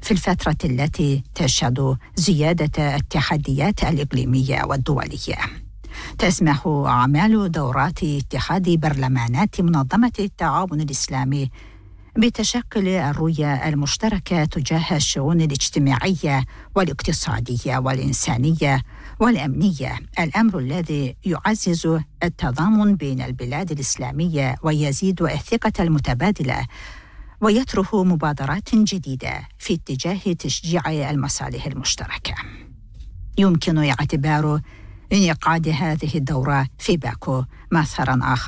في الفترة التي تشهد زيادة التحديات الإقليمية والدولية. تسمح أعمال دورات اتحاد برلمانات منظمة التعاون الإسلامي بتشكل الرؤية المشتركة تجاه الشؤون الاجتماعية والاقتصادية والإنسانية والأمنية، الأمر الذي يعزز التضامن بين البلاد الإسلامية ويزيد الثقة المتبادلة ويطرح مبادرات جديدة في اتجاه تشجيع المصالح المشتركة. يمكن اعتبار انعقاد هذه الدورة في باكو مثلا آخر